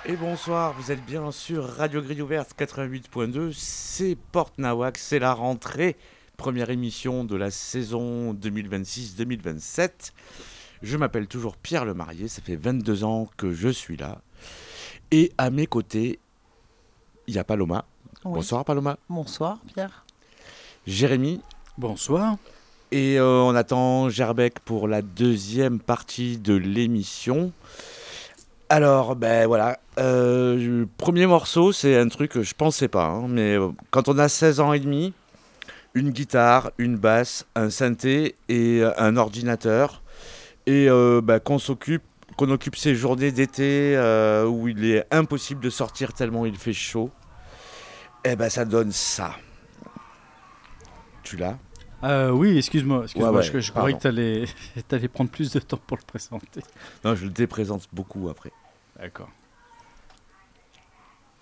Et bonsoir, vous êtes bien sur Radio Grille Ouverte 88.2, c'est Porte Nawak, c'est la rentrée, première émission de la saison 2026-2027. Je m'appelle toujours Pierre Lemarié, ça fait 22 ans que je suis là. Et à mes côtés, il y a Paloma. Oui. Bonsoir Paloma. Bonsoir Pierre. Jérémy. Bonsoir. Et on attend Gerbec pour la deuxième partie de l'émission. Alors, ben voilà, le premier morceau, c'est un truc que je pensais pas, hein, mais quand on a 16 ans et demi, une guitare, une basse, un synthé et un ordinateur, et qu'on occupe ces journées d'été où il est impossible de sortir tellement il fait chaud, eh ben ça donne ça. Tu l'as ? Oui, excuse-moi, Ouais, je croyais que tu allais prendre plus de temps pour le présenter. Non, je le déprésente beaucoup après. D'accord.